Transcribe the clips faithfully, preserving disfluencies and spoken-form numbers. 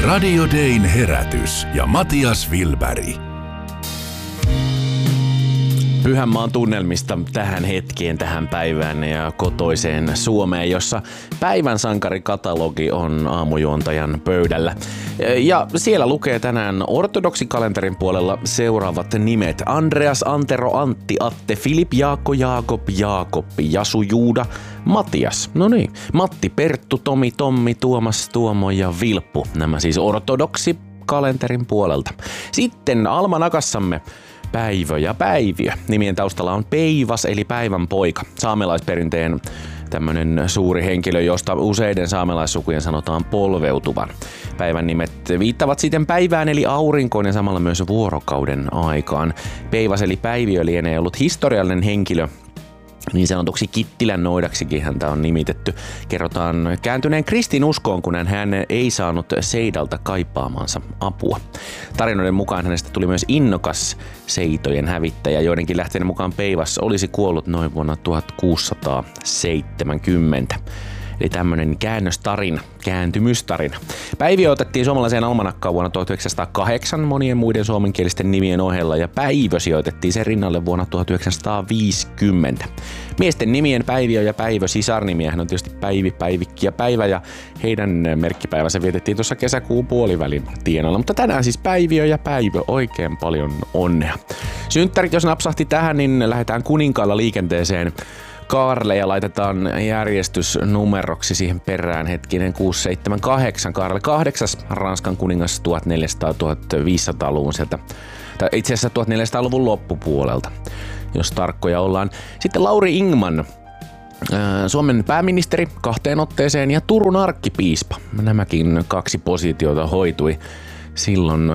Radio Dayn herätys ja Matias Wilberg. Pyhänmaan tunnelmista tähän hetkeen, tähän päivään ja kotoiseen Suomeen, jossa päivän sankarikatalogi on aamujuontajan pöydällä. Ja siellä lukee tänään ortodoksikkalenterin puolella seuraavat nimet: Andreas, Antero, Antti, Atte, Filip, Jaakko, Jaakob, Jaakoppi, Jasu, Juuda, Matias. No niin, Matti, Perttu, Tomi, Tommi, Tuomas, Tuomo ja Vilppu. Nämä siis ortodoksikkalenterin puolelta. Sitten almanakassamme Päivö ja Päiviö. Nimien taustalla on Peivas eli päivän poika. Saamelaisperinteen tämmönen suuri henkilö, josta useiden saamelaissukujen sanotaan polveutuvan. Päivän nimet viittavat siten päivään eli aurinkoon ja samalla myös vuorokauden aikaan. Peivas eli Päiviö lienee ollut historiallinen henkilö. Niin sanotuksi Kittilän noidaksikin häntä on nimitetty. Kerrotaan kääntyneen kristinuskoon, kun hän ei saanut Seidalta kaipaamansa apua. Tarinoiden mukaan hänestä tuli myös innokas seitojen hävittäjä. Joidenkin lähteiden mukaan Peivas olisi kuollut noin vuonna tuhatkuusisataaseitsemänkymmentä. Eli tämmönen käännöstarina, kääntymystarina. Päiviö otettiin suomalaiseen almanakkaan vuonna tuhatyhdeksänsataakahdeksan monien muiden suomenkielisten nimien ohella ja Päivö sijoitettiin sen rinnalle vuonna tuhatyhdeksänsataaviisikymmentä. Miesten nimien Päiviö ja Päivö sisarnimiähän on tietysti Päivi, Päivikki ja Päivä ja heidän merkkipäivänsä vietettiin tuossa kesäkuun puolivälin tienoilla. Mutta tänään siis Päiviö ja Päivö, oikein paljon onnea. Synttärit jos napsahti tähän, niin lähdetään Kuninkaalla liikenteeseen. Kaarle ja laitetaan järjestysnumeroksi siihen perään hetkinen kuusi seitsemän kahdeksan. Kaarle kahdeksas, Ranskan kuningas tuhatneljäsataa-tuhatviisisataaluvun sieltä, tai itse asiassa tuhatneljäsataaluvun loppupuolelta, jos tarkkoja ollaan. Sitten Lauri Ingman, Suomen pääministeri kahteen otteeseen ja Turun arkkipiispa. Nämäkin kaksi positiota hoitui silloin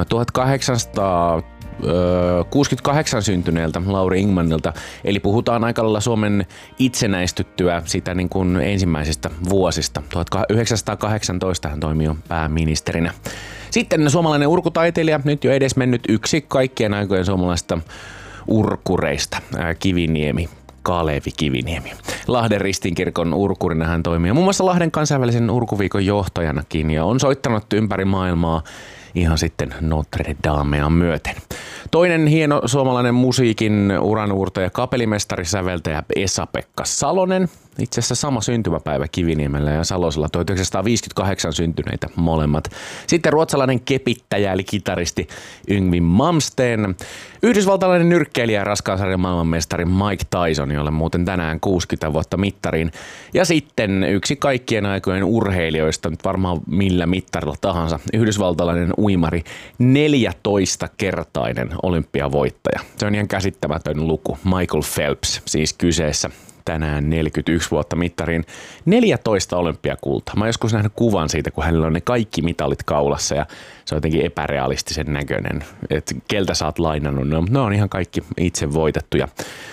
tuhatkahdeksansataakuusikymmentäkahdeksan syntyneeltä Lauri Ingmanilta, eli puhutaan aika lailla Suomen itsenäistyttyä sitä niin kuin ensimmäisistä vuosista. tuhatyhdeksänsataakahdeksantoista hän toimi jo pääministerinä. Sitten suomalainen urkutaiteilija, nyt jo edesmennyt yksi kaikkien aikojen suomalaista urkureista, Kiviniemi. Kalevi Kiviniemi. Lahden Ristiinkirkon urkurina hän toimii ja muun muassa Lahden kansainvälisen urkuviikon johtajanakin ja on soittanut ympäri maailmaa ihan sitten Notre Damea myöten. Toinen hieno suomalainen musiikin uranuurtaja, kapellimestari, säveltäjä Esa-Pekka Salonen. Itse asiassa sama syntymäpäivä Kiviniemellä ja Salosella, tuhatyhdeksänsataaviisikymmentäkahdeksan syntyneitä molemmat. Sitten ruotsalainen kepittäjä eli kitaristi Yngwie Malmsteen. Yhdysvaltalainen nyrkkeilijä ja raskaansarjan maailmanmestari Mike Tyson, jolle muuten tänään kuusikymmentä vuotta mittariin. Ja sitten yksi kaikkien aikojen urheilijoista, nyt varmaan millä mittarilla tahansa, yhdysvaltalainen uimari, neljätoistakertainen olympiavoittaja. Se on ihan käsittämätön luku. Michael Phelps siis kyseessä. Tänään neljäkymmentäyksi vuotta mittariin, neljätoista olympiakultaa. Mä oon joskus nähnyt kuvan siitä, kun hänellä on ne kaikki mitalit kaulassa ja se on jotenkin epärealistisen näköinen, että keltä sä oot lainannut. No, ne on ihan kaikki itse voitettuja.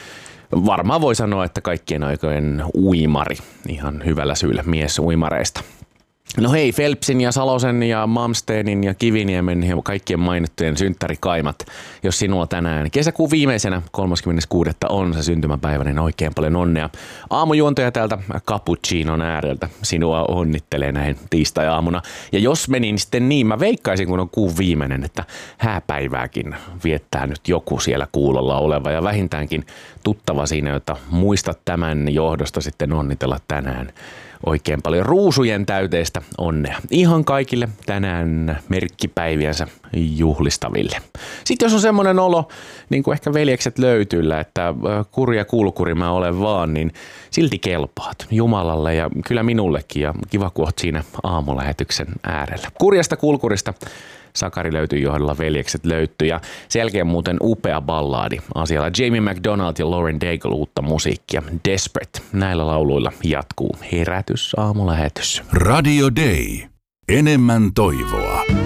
Varmaan voi sanoa, että kaikkien aikojen uimari, ihan hyvällä syyllä mies uimareista. No hei, Phelpsin ja Salosen ja Malmsteenin ja Kiviniemen ja kaikkien mainittujen synttärikaimat. Jos sinulla tänään kesäkuun viimeisenä kolmaskymmenes kuudetta on se syntymäpäivä, niin oikein paljon onnea. Aamujuontaja täältä Cappuccinon ääreltä sinua onnittelee näin tiistai-aamuna. Ja jos meni niin sitten niin, mä veikkaisin kun on kuun viimeinen, että hääpäivääkin viettää nyt joku siellä kuulolla oleva ja vähintäänkin tuttava siinä, jota muistat tämän johdosta sitten onnitella tänään. Oikein paljon ruusujen täyteistä onnea ihan kaikille tänään merkkipäiviänsä juhlistaville. Sitten jos on semmoinen olo, niin kuin ehkä veljekset löytyllä, että kuri ja kulkuri mä olen vaan, niin silti kelpaat Jumalalle ja kyllä minullekin ja kiva kun oot siinä aamulähetyksen äärellä. Kurjasta kulkurista Sakari löytyy johdolla, veljekset löytyy ja sen jälkeen muuten upea ballaadi asialla. Jamie McDonald ja Lauren Daigle uutta musiikkia. Desperate. Näillä lauluilla jatkuu herätys aamulähetys. Radio Day. Enemmän toivoa.